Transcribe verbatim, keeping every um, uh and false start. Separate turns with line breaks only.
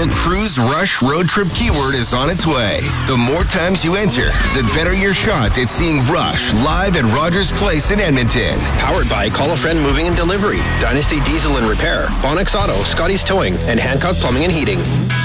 Your Cruise Rush road trip keyword is on its way. The more times you enter, the better your shot at seeing Rush live at Rogers Place in Edmonton.
Powered by Call a Friend Moving and Delivery, Dynasty Diesel and Repair, Bonix Auto, Scotty's Towing, and Hancock Plumbing and Heating.